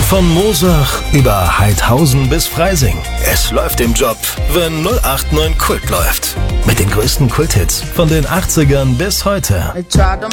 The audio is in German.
Von Moosach über Heidhausen bis Freising. Es läuft im Job, wenn 089 Kult läuft. Mit den größten Kulthits von den 80ern bis heute.